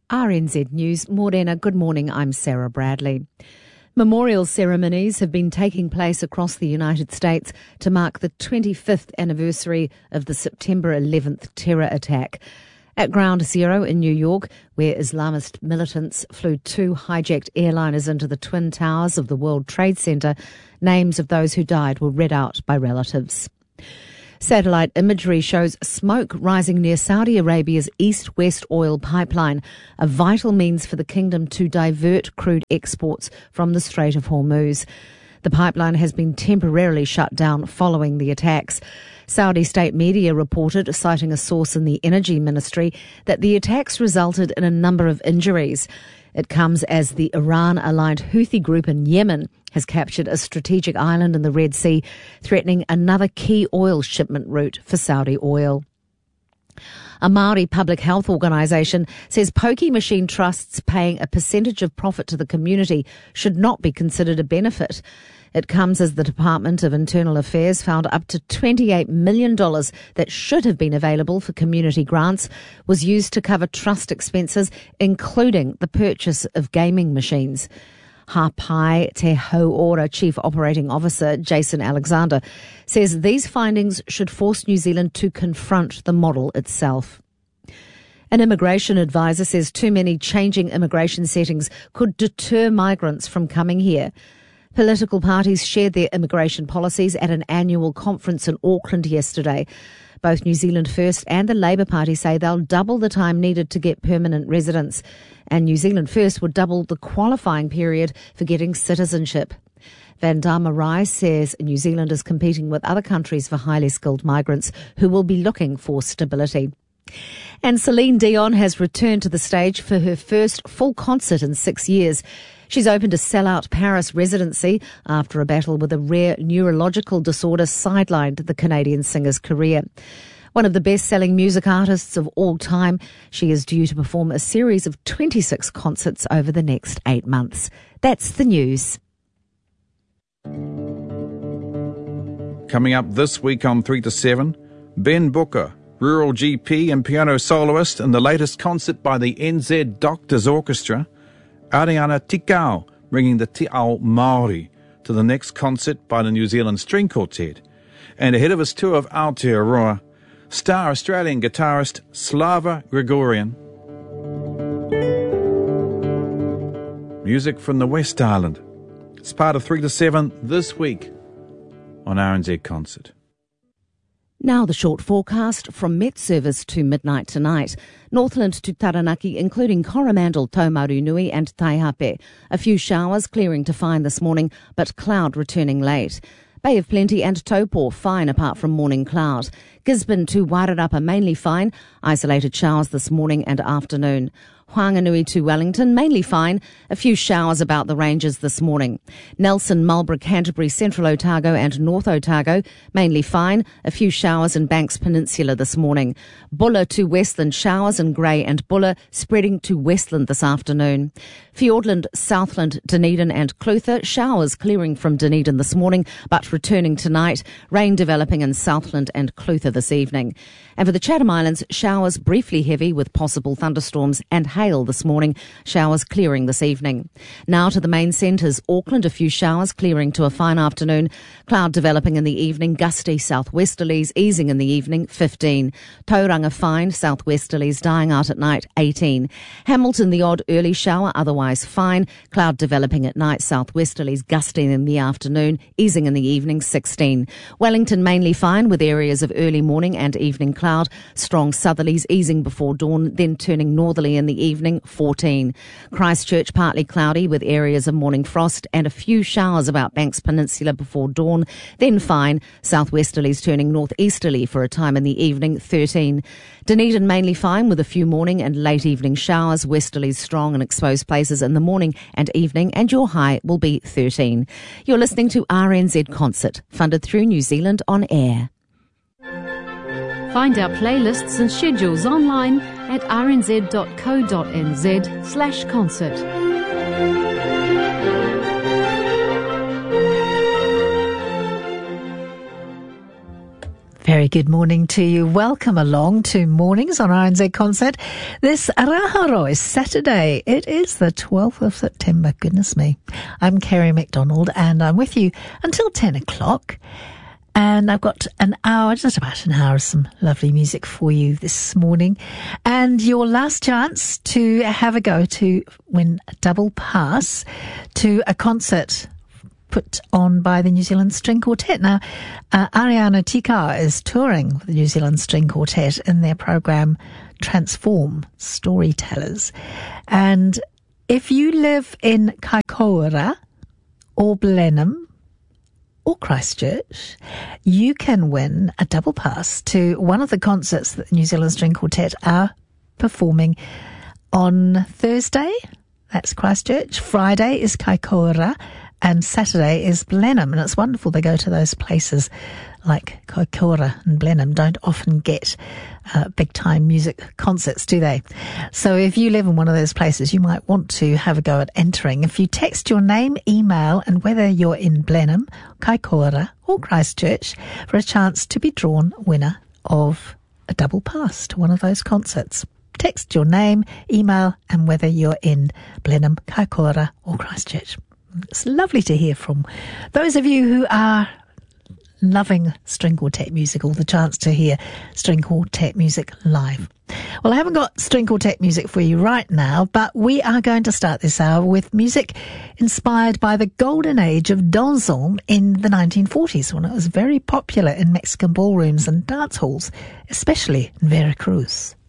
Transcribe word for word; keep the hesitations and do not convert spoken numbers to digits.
R N Z News, Morena, good morning, I'm Sarah Bradley. Memorial ceremonies have been taking place across the United States to mark the twenty-fifth anniversary of the September eleventh terror attack. At Ground Zero in New York, where Islamist militants flew two hijacked airliners into the Twin Towers of the World Trade Center, names of those who died were read out by relatives. Satellite imagery shows smoke rising near Saudi Arabia's east-west oil pipeline, a vital means for the kingdom to divert crude exports from the Strait of Hormuz. The pipeline has been temporarily shut down following the attacks. Saudi state media reported, citing a source in the Energy Ministry, that the attacks resulted in a number of injuries. It comes as the Iran-aligned Houthi group in Yemen has captured a strategic island in the Red Sea, threatening another key oil shipment route for Saudi oil. A Māori public health organisation says pokie machine trusts paying a percentage of profit to the community should not be considered a benefit. It comes as the Department of Internal Affairs found up to twenty-eight million dollars that should have been available for community grants was used to cover trust expenses, including the purchase of gaming machines. Hapai Te Hauora Chief Operating Officer Jason Alexander says these findings should force New Zealand to confront the model itself. An immigration advisor says too many changing immigration settings could deter migrants from coming here. Political parties shared their immigration policies at an annual conference in Auckland yesterday. Both New Zealand First and the Labour Party say they'll double the time needed to get permanent residence, and New Zealand First would double the qualifying period for getting citizenship. Vandama Rai says New Zealand is competing with other countries for highly skilled migrants who will be looking for stability. And Celine Dion has returned to the stage for her first full concert in six years. She's opened a sellout Paris residency after a battle with a rare neurological disorder sidelined the Canadian singer's career. One of the best-selling music artists of all time, she is due to perform a series of twenty-six concerts over the next eight months. That's the news. Coming up this week on three to seven, Ben Booker, rural G P and piano soloist in the latest concert by the N Z Doctors Orchestra. Ariana Tikau bringing the Te Ao Māori to the next concert by the New Zealand String Quartet. And ahead of his tour of Aotearoa, star Australian guitarist Slava Grigorian. Music from the West Island. It's part of three to seven this week on R N Z Concert. Now the short forecast from Met Service to midnight tonight. Northland to Taranaki, including Coromandel, Taumarunui and Taihape. A few showers clearing to fine this morning, but cloud returning late. Bay of Plenty and Taupo, fine apart from morning cloud. Gisborne to Wairarapa, mainly fine. Isolated showers this morning and afternoon. Whanganui to Wellington, mainly fine. A few showers about the ranges this morning. Nelson, Marlborough, Canterbury, Central Otago and North Otago, mainly fine. A few showers in Banks Peninsula this morning. Bulla to Westland, showers in Grey and Bulla, spreading to Westland this afternoon. Fiordland, Southland, Dunedin and Clutha, showers clearing from Dunedin this morning, but returning tonight. Rain developing in Southland and Clutha this evening. And for the Chatham Islands, showers briefly heavy with possible thunderstorms and hail this morning, showers clearing this evening. Now to the main centres. Auckland, a few showers clearing to a fine afternoon. Cloud developing in the evening, gusty southwesterlies easing in the evening, fifteen. Tauranga fine, southwesterlies dying out at night, eighteen. Hamilton, the odd early shower, otherwise fine. Cloud developing at night, southwesterlies gusting in the afternoon, easing in the evening, sixteen. Wellington mainly fine with areas of early morning and evening cloud. Strong southerlies easing before dawn, then turning northerly in the evening, fourteen. Christchurch partly cloudy with areas of morning frost and a few showers about Banks Peninsula before dawn, then fine. Southwesterlies turning northeasterly for a time in the evening, thirteen. Dunedin mainly fine with a few morning and late evening showers, westerlies strong in exposed places in the morning and evening, and your high will be thirteen. You're listening to R N Z Concert, funded through New Zealand On Air. Find our playlists and schedules online at rnz.co.nz slash concert. Very Very good morning to you. Welcome along to Mornings on R N Z Concert. This Araharo is Saturday. It is the twelfth of September. Goodness me. I'm Kerry McDonald and I'm with you until ten o'clock. And I've got an hour, just about an hour of some lovely music for you this morning. And your last chance to have a go to win a double pass to a concert put on by the New Zealand String Quartet. Now, uh, Ariana Tika is touring with the New Zealand String Quartet in their program Transform Storytellers. And if you live in Kaikoura or Blenheim or Christchurch, you can win a double pass to one of the concerts that the New Zealand String Quartet are performing on Thursday. That's Christchurch. Friday is Kaikoura. And Saturday is Blenheim, and it's wonderful they go to those places like Kaikoura and Blenheim. Don't often get uh, big-time music concerts, do they? So if you live in one of those places, you might want to have a go at entering. If you text your name, email, and whether you're in Blenheim, Kaikoura or Christchurch for a chance to be drawn winner of a double pass to one of those concerts. Text your name, email, and whether you're in Blenheim, Kaikoura or Christchurch. It's lovely to hear from those of you who are loving string quartet music, or the chance to hear string quartet music live. Well, I haven't got string quartet music for you right now, but we are going to start this hour with music inspired by the golden age of dancehall in the nineteen forties, when it was very popular in Mexican ballrooms and dance halls, especially in Veracruz.